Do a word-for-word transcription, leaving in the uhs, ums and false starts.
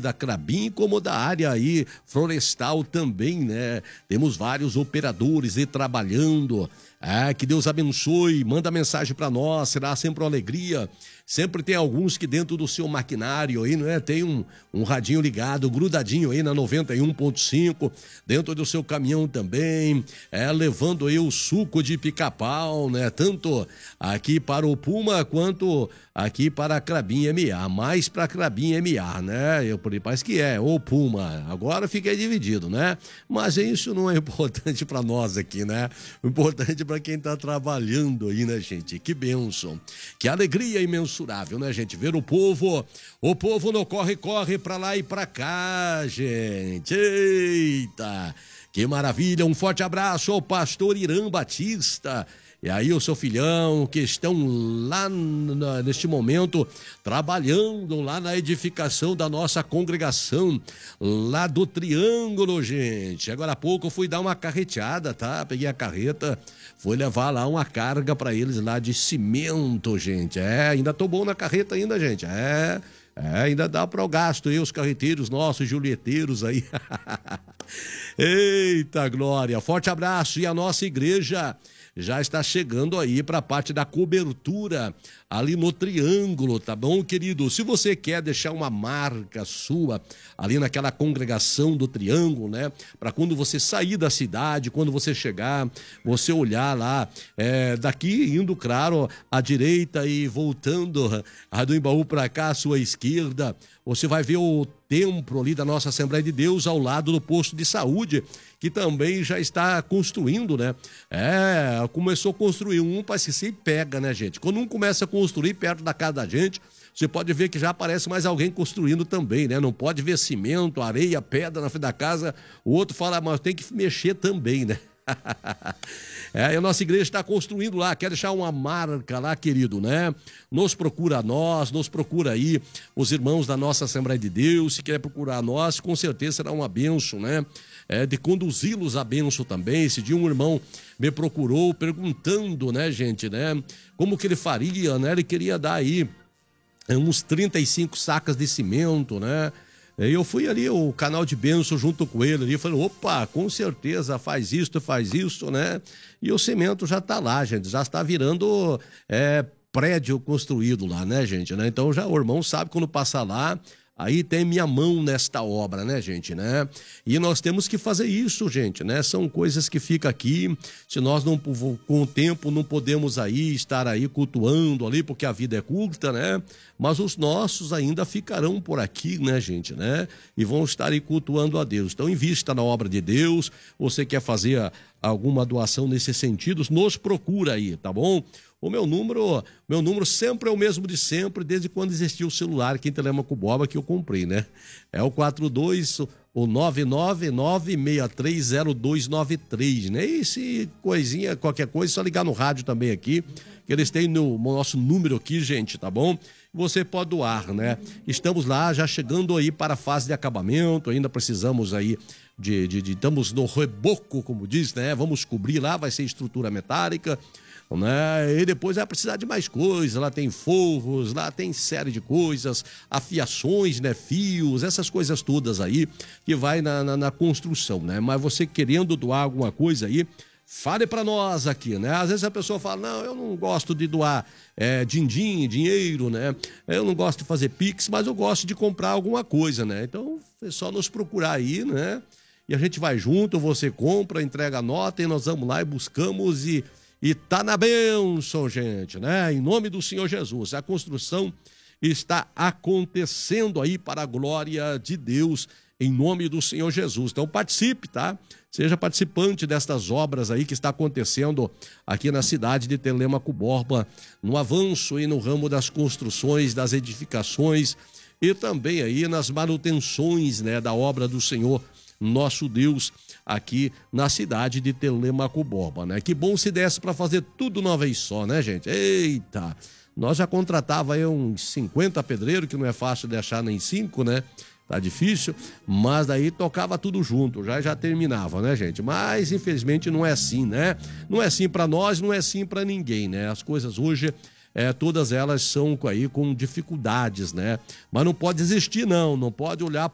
da Crabim, como da área aí florestal também, né? Temos vários operadores aí trabalhando. Ah, que Deus abençoe, manda mensagem para nós, será sempre uma alegria. Sempre tem alguns que dentro do seu maquinário aí, não é? Tem um, um radinho ligado, grudadinho aí na noventa e um ponto cinco, dentro do seu caminhão também, é, levando aí o suco de pica-pau, né? Tanto aqui para o Puma quanto aqui para a Crabim M A, mais para a Crabim M A, né? Eu parece que é, ou Puma, agora fiquei dividido, né? Mas isso não é importante para nós aqui, né? O importante para quem tá trabalhando aí, né, gente? Que bênção, que alegria imensurável, né, gente? Ver o povo, o povo no corre-corre pra lá e pra cá, gente. Eita, que maravilha. Um forte abraço ao pastor Irã Batista. E aí o seu filhão, que estão lá na, neste momento, trabalhando lá na edificação da nossa congregação, lá do Triângulo, gente. Agora há pouco eu fui dar uma carreteada, tá? Peguei a carreta, fui levar lá uma carga para eles lá de cimento, gente. É, ainda tô bom na carreta ainda, gente. É... É, ainda dá para o gasto aí, os carreteiros nossos, julieteiros aí. Eita glória, forte abraço. E a nossa igreja já está chegando aí para a parte da cobertura ali no Triângulo, tá bom, querido? Se você quer deixar uma marca sua ali naquela congregação do Triângulo, né? Para quando você sair da cidade, quando você chegar, você olhar lá, é, daqui indo, claro, à direita e voltando a do Embaú para cá, à sua esquerda, você vai ver o templo ali da nossa Assembleia de Deus ao lado do posto de saúde, que também já está construindo, né? É, começou a construir um, parece que se pega, né, gente? Quando um começa a construir perto da casa da gente, você pode ver que já aparece mais alguém construindo também, né? Não pode ver cimento, areia, pedra na frente da casa, o outro fala, mas tem que mexer também, né? É, a nossa igreja está construindo lá, quer deixar uma marca lá, querido, né? Nos procura nós, nos procura aí os irmãos da nossa Assembleia de Deus, se quer procurar nós, com certeza será uma bênção, né? É, de conduzi-los à bênção também. Esse dia um irmão me procurou perguntando, né, gente, né? Como que ele faria, né? Ele queria dar aí uns trinta e cinco sacas de cimento, né? Eu fui ali, o canal de bênção junto com ele ali, falei, opa, com certeza, faz isso, faz isso, né? E o cimento já tá lá, gente, já está virando é, prédio construído lá, né, gente, né? Então já o irmão sabe quando passar lá, aí tem minha mão nesta obra, né, gente, né? E nós temos que fazer isso, gente, né? São coisas que ficam aqui, se nós não, com o tempo, não podemos aí estar aí cultuando ali, porque a vida é curta, né? Mas os nossos ainda ficarão por aqui, né, gente, né? E vão estar aí cultuando a Deus. Então, invista na obra de Deus. Você quer fazer alguma doação nesse sentido, nos procura aí, tá bom? O meu número, meu número sempre é o mesmo de sempre, desde quando existiu o celular aqui em Telêmaco Borba que eu comprei, né? É o quatro dois, o nove nove nove seis três zero dois nove três, né? E se coisinha, qualquer coisa, é só ligar no rádio também aqui, que eles têm no nosso número aqui, gente, tá bom? Você pode doar, né? Estamos lá já chegando aí para a fase de acabamento, ainda precisamos aí de, de, de estamos no reboco, como diz, né? Vamos cobrir lá, vai ser estrutura metálica, né? E depois vai precisar de mais coisas, lá tem forros, lá tem série de coisas, afiações, né? Fios, essas coisas todas aí que vai na, na, na construção, né? Mas você querendo doar alguma coisa aí, fale para nós aqui, né? Às vezes a pessoa fala, não, eu não gosto de doar é, din-din, dinheiro, né? Eu não gosto de fazer pix, mas eu gosto de comprar alguma coisa, né? Então é só nos procurar aí, né? E a gente vai junto, você compra, entrega a nota e nós vamos lá e buscamos e, e tá na bênção, gente, né? Em nome do Senhor Jesus, a construção está acontecendo aí para a glória de Deus, em nome do Senhor Jesus. Então participe, tá? Seja participante destas obras aí que está acontecendo aqui na cidade de Telêmaco Borba, no avanço e no ramo das construções, das edificações e também aí nas manutenções, né, da obra do Senhor, nosso Deus, aqui na cidade de Telêmaco Borba, né? Que bom se desse para fazer tudo de uma vez só, né, gente? Eita! Nós já contratava aí uns cinquenta pedreiros, que não é fácil de achar nem cinco, né? Tá difícil, mas daí tocava tudo junto, já já terminava, né, gente? Mas infelizmente não é assim, né? Não é assim para nós, não é assim para ninguém, né? As coisas hoje, é, todas elas são aí com dificuldades, né? Mas não pode desistir não, não pode olhar